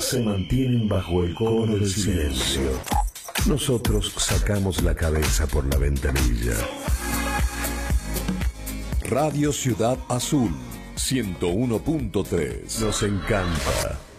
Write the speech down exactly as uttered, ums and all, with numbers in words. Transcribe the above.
se mantienen bajo el cono del silencio. Nosotros sacamos la cabeza por la ventanilla. Radio Ciudad Azul, ciento uno punto tres. Nos encanta